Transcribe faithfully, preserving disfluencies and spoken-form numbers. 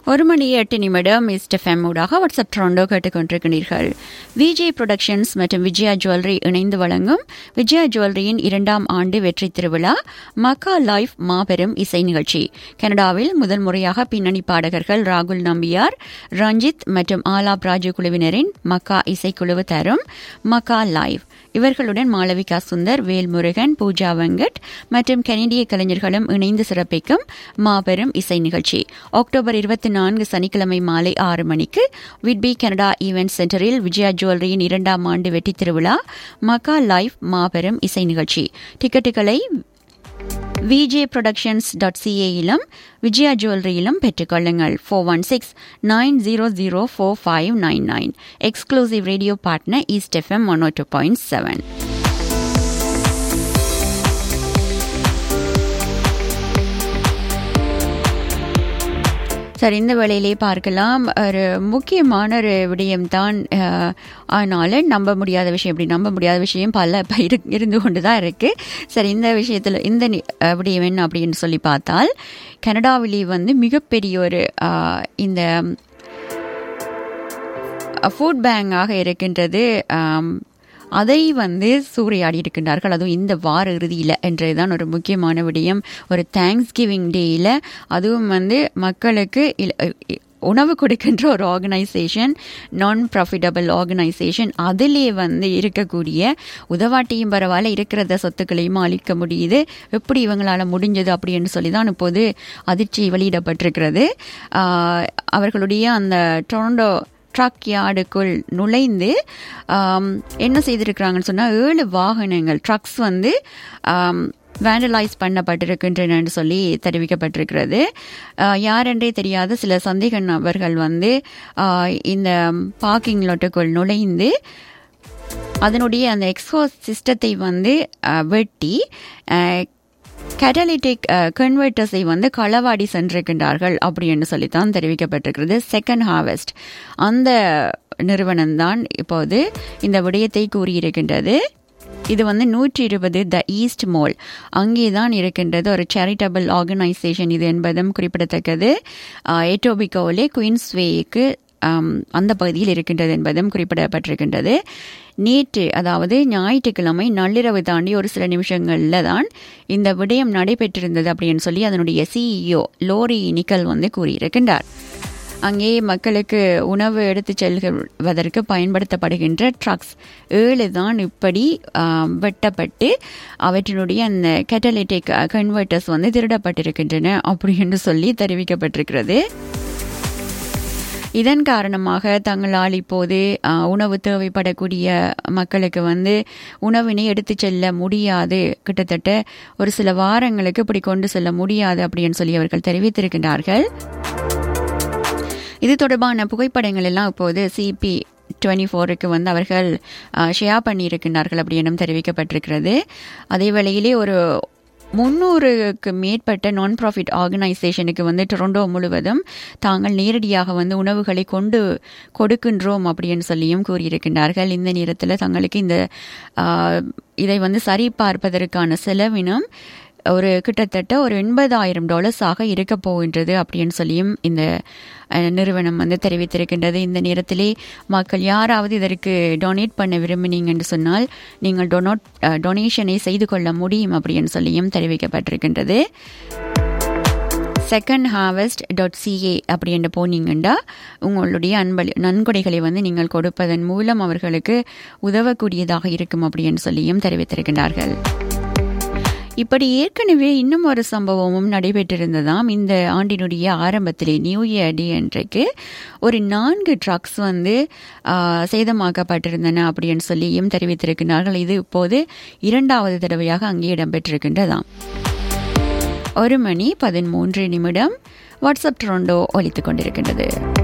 ஒரு மணி எட்டு நிமிடம் ஈஸ்ட் எஃப்எம் ஊடாக வாட்ஸ்அப் ட்ரோண்டோ கேட்டுக்கொண்டிருக்கிறீர்கள். விஜய் புரொடக்ஷன்ஸ் மற்றும் விஜயா ஜுவல்லரி இணைந்து வழங்கும் விஜயா ஜுவல்லரியின் இரண்டாம் ஆண்டு வெற்றி திருவிழா மக்கா லைவ் மாபெரும் இசை நிகழ்ச்சி. கனடாவில் முதல் முறையாக பின்னணி பாடகர்கள் ராகுல் நம்பியார், ரஞ்சித் மற்றும் ஆலாப் ராஜு குழுவினரின் மக்கா இசைக்குழு தரும் மக்கா லைவ். இவர்களுடன் மாளவிகா சுந்தர், வேல்முருகன், பூஜா வெங்கட் மற்றும் கனடிய கலைஞர்களும் இணைந்து சிறப்பிக்கும் மாபெரும் இசை நிகழ்ச்சி அக்டோபர் இருபத்தி நான்கு சனிக்கிழமை மாலை ஆறு மணிக்கு விட்பி கனடா ஈவென்ட் சென்டரில் விஜயா ஜுவல்லரியின் இரண்டாம் ஆண்டு வெற்றி திருவிழா மக்கா லைவ் மாபெரும் இசை நிகழ்ச்சி. டிக்கெட்டுகளை விஜே புரொடக்ஷன்ஸ் டாட் சிஏயிலும் விஜயா ஜுவல்லரியிலும் பெற்றுக்கொள்ளுங்கள். Four one six nine zero zero four five nine nine. Exclusive radio partner east FM one ஓ டூ பாயிண்ட் செவன். சரி, இந்த வேளையிலே பார்க்கலாம். ஒரு முக்கியமான ஒரு விடயம்தான், ஆனாலும் நம்ப முடியாத விஷயம். இப்படி நம்ப முடியாத விஷயம் பல இருந்து கொண்டு தான் இருக்குது. சரி, இந்த விஷயத்தில் இந்த விடயம் என்ன அப்படின்னு சொல்லி பார்த்தால், கனடாவிலே வந்து மிகப்பெரிய ஒரு இந்த ஃபுட் பேங்காக இருக்கின்றது. அதை வந்து சூறையாடி இருக்கின்றார்கள், அதுவும் இந்த வார இறுதியில் என்றதுதான் ஒரு முக்கியமான விடயம். ஒரு தேங்க்ஸ் கிவிங் டேயில், அதுவும் வந்து மக்களுக்கு உணவு கொடுக்கின்ற ஒரு ஆர்கனைசேஷன், நான் ப்ராஃபிட்டபிள் ஆர்கனைசேஷன், அதிலே வந்து இருக்கக்கூடிய உதவாட்டியும் பரவாயில்ல இருக்கிறத சொத்துக்களையும் அளிக்க முடியுது. எப்படி இவங்களால் முடிஞ்சது அப்படின்னு சொல்லி தான் இப்போது அதிர்ச்சி வெளியிடப்பட்டிருக்கிறது. அவர்களுடைய அந்த டொரண்டோ ட்ரக் யார்டுக்குள் நுழைந்து என்ன செய்திருக்கிறாங்கன்னு சொன்னால், ஏழு வாகனங்கள் ட்ரக்ஸ் வந்து வேண்டலைஸ் பண்ணப்பட்டிருக்கின்றன என்று சொல்லி தெரிவிக்கப்பட்டிருக்கிறது. யாரென்றே தெரியாத சில சந்தேக நபர்கள் வந்து இந்த பார்க்கிங் லாட்டுக்குள் நுழைந்து அதனுடைய அந்த எக்ஸ்ஹாஸ்ட் சிஸ்டத்தை வந்து வெட்டி கேட்டலிட்டிக் கன்வெர்ட்டர்ஸை வந்து களவாடி சென்றிருக்கின்றார்கள் அப்படின்னு சொல்லித்தான் தெரிவிக்கப்பட்டிருக்கிறது. செகண்ட் ஹார்வெஸ்ட் அந்த நிறுவனம்தான் இப்போது இந்த விடயத்தை கூறியிருக்கின்றது. இது வந்து நூற்றி இருபது த ஈஸ்ட் மால் அங்கேதான் இருக்கின்றது. ஒரு சேரிட்டபிள் ஆர்கனைசேஷன் இது என்பதும் குறிப்பிடத்தக்கது. எட்டோபிகோவிலே குயின்ஸ்வேக்கு அந்த பகுதியில் இருக்கின்றது என்பதும் குறிப்பிடப்பட்டிருக்கின்றது. நேற்று, அதாவது ஞாயிற்றுக்கிழமை நள்ளிரவு தாண்டி ஒரு சில நிமிஷங்களில் தான் இந்த விடயம் நடைபெற்றிருந்தது அப்படின்னு சொல்லி அதனுடைய சிஇஓ லோரி நிக்கல் வந்து கூறியிருக்கின்றார். அங்கே மக்களுக்கு உணவு எடுத்து செல்வதற்கு பயன்படுத்தப்படுகின்ற ட்ரக்ஸ் ஏழு தான் இப்படி வெட்டப்பட்டு அவற்றினுடைய அந்த கேட்டலிட்டிக் கன்வெர்ட்டர்ஸ் வந்து திருடப்பட்டிருக்கின்றன அப்படின்னு சொல்லி தெரிவிக்கப்பட்டிருக்கிறது. இதன் காரணமாக தங்களால் இப்போது உணவு தேவைப்படக்கூடிய மக்களுக்கு வந்து உணவினை எடுத்து செல்ல முடியாது, கிட்டத்தட்ட ஒரு சில வாரங்களுக்கு இப்படி கொண்டு செல்ல முடியாது அப்படின்னு சொல்லி அவர்கள் தெரிவித்திருக்கின்றார்கள். இது தொடர்பான புகைப்படங்கள் எல்லாம் இப்போது சிபி டுவெண்ட்டி ஃபோருக்கு வந்து அவர்கள் ஷேர் பண்ணியிருக்கின்றார்கள் அப்படின்னு தெரிவிக்கப்பட்டிருக்கிறது. அதே வேளையிலே ஒரு முன்னூறுக்கு மேற்பட்ட நான் ப்ராஃபிட் ஆர்கனைசேஷனுக்கு வந்து டொரண்டோ முழுவதும் தாங்கள் நேரடியாக வந்து உணவுகளை கொண்டு கொடுக்கின்றோம் அப்படின்னு சொல்லியும் கூறியிருக்கின்றார்கள். இந்த நேரத்தில் தங்களுக்கு இந்த இதை வந்து சரி பார்ப்பதற்கான செலவினம் ஒரு கிட்டத்தட்ட ஒரு எண்பதாயிரம் டாலர்ஸாக இருக்க போகின்றது அப்படின்னு சொல்லியும் இந்த நிறுவனம் வந்து தெரிவித்திருக்கின்றது. இந்த நேரத்திலே மக்கள் யாராவது இதற்கு டொனேட் பண்ண விரும்பினீங்க என்று சொன்னால் நீங்கள் டொனோட் டொனேஷனை செய்து கொள்ள முடியும் அப்படின்னு சொல்லியும் தெரிவிக்கப்பட்டிருக்கின்றது. செகண்ட் ஹார்வெஸ்ட் டாட் சிஏ அப்படின்ற போனீங்கன்னா உங்களுடைய அன்பளி நன்கொடைகளை வந்து நீங்கள் கொடுப்பதன் மூலம் அவர்களுக்கு உதவக்கூடியதாக இருக்கும் அப்படின்னு சொல்லியும் தெரிவித்திருக்கின்றார்கள். இப்படி ஏற்கனவே இன்னும் ஒரு சம்பவமும் நடைபெற்றிருந்ததாம். இந்த ஆண்டினுடைய ஆரம்பத்திலே நியூ இயர் டே அன்றைக்கு ஒரு நான்கு ட்ரக்ஸ் வந்து சேதமாக்கப்பட்டிருந்தன அப்படின்னு சொல்லியும் தெரிவித்திருக்கிறார்கள். இது இப்போது இரண்டாவது தடவையாக அங்கே இடம்பெற்றிருக்கின்றதாம். ஒரு மணி பதிமூன்று நிமிடம் வாட்ஸ்அப் ட்ரோண்டோ ஒலித்துக் கொண்டிருக்கின்றது.